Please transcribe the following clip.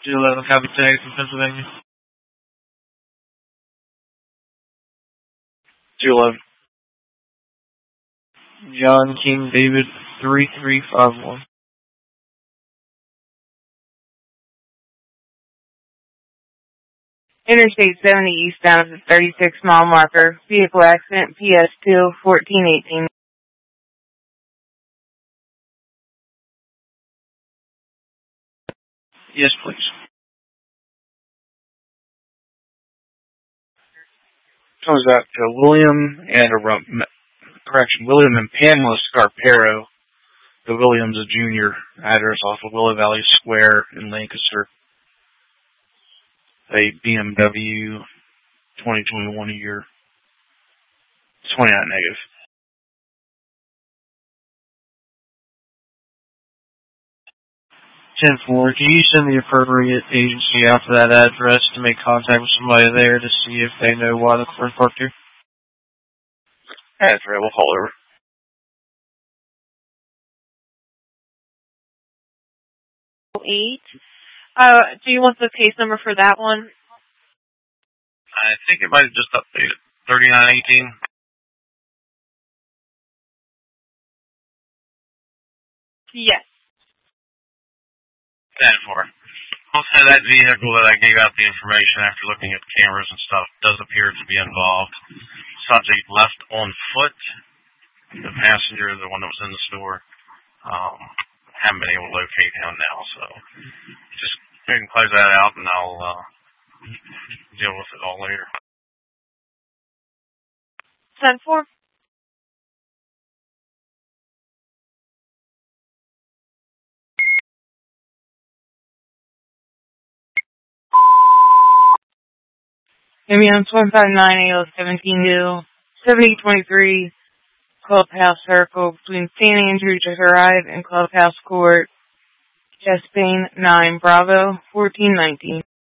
211, copy tag from Pennsylvania. 211. John King David 3351. Interstate 70 eastbound at the 36-mile marker. Vehicle accident, PS2 1418. Yes, please. Comes out to William and Pamela Scarpero. The Williams, a junior, address off of Willow Valley Square in Lancaster. A BMW 2021 year. 29 negative. 10-4, can you send the appropriate agency out to that address to make contact with somebody there to see if they know why the car's parked here? That's right, we'll call over. 8. Do you want the case number for that one? I think it might have just updated. 3918. Yes. 10-4. Also, that vehicle that I gave out the information after looking at cameras and stuff does appear to be involved. Subject left on foot. The passenger, the one that was in the store, haven't been able to locate him now. So just go ahead and close that out, and I'll deal with it all later. 10-4. Ambulance 159 AL17 7023 Clubhouse Circle between San Andrew Drive and Clubhouse Court. Chest pain 9 Bravo 1419.